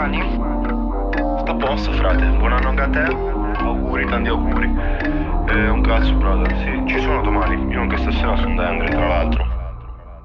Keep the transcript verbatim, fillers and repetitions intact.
domani? Sta a posto, frate. Buon anno anche a te. Auguri, tanti auguri. Eh, un cazzo, brother. Sì, ci sono domani. Io anche stasera sono da Angri, tra l'altro.